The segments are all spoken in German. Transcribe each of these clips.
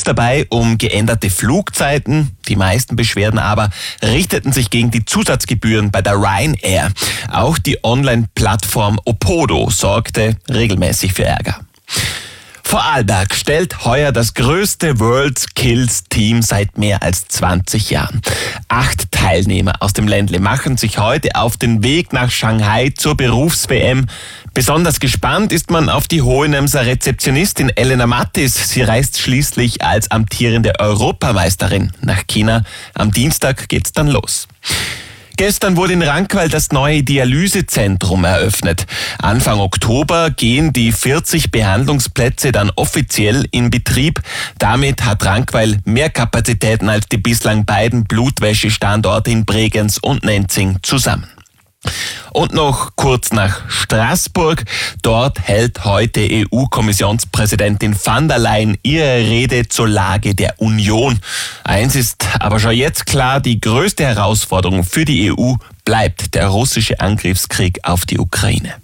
es dabei um geänderte Flugzeiten. Die meisten Beschwerden aber richteten sich gegen die Zusatzgebühren bei der Ryanair. Auch die Online-Plattform Opodo sorgte regelmäßig für Ärger. Vorarlberg stellt heuer das größte WorldSkills-Team seit mehr als 20 Jahren. 8 Teilnehmer aus dem Ländle machen sich heute auf den Weg nach Shanghai zur Berufs-WM. Besonders gespannt ist man auf die Hohenemser Rezeptionistin Elena Mattis. Sie reist schließlich als amtierende Europameisterin nach China. Am Dienstag geht's dann los. Gestern wurde in Rankweil das neue Dialysezentrum eröffnet. Anfang Oktober gehen die 40 Behandlungsplätze dann offiziell in Betrieb. Damit hat Rankweil mehr Kapazitäten als die bislang beiden Blutwäschestandorte in Bregenz und Nenzing zusammen. Und noch kurz nach Straßburg. Dort hält heute EU-Kommissionspräsidentin van der Leyen ihre Rede zur Lage der Union. Eins ist aber schon jetzt klar, die größte Herausforderung für die EU bleibt der russische Angriffskrieg auf die Ukraine.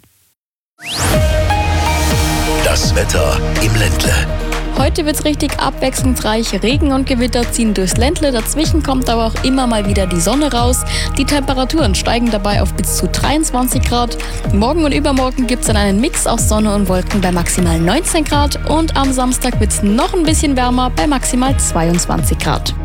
Das Wetter im Ländle. Heute wird's richtig abwechslungsreich. Regen und Gewitter ziehen durchs Ländle. Dazwischen kommt aber auch immer mal wieder die Sonne raus. Die Temperaturen steigen dabei auf bis zu 23 Grad. Morgen und übermorgen gibt's dann einen Mix aus Sonne und Wolken bei maximal 19 Grad. Und am Samstag wird's noch ein bisschen wärmer bei maximal 22 Grad.